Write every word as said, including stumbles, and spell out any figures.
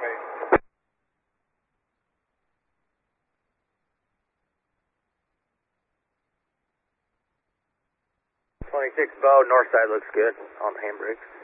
eight. twenty-six Bo, north side looks good on the handbrakes.